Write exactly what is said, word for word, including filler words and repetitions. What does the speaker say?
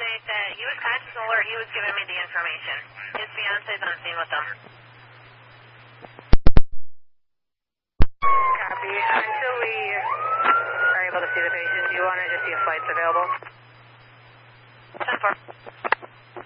update that he was conscious and alert. He was giving me the information. His fiance's on scene with him. Copy. Until we are able to see the patient, do you want to just see if flights available? ten four.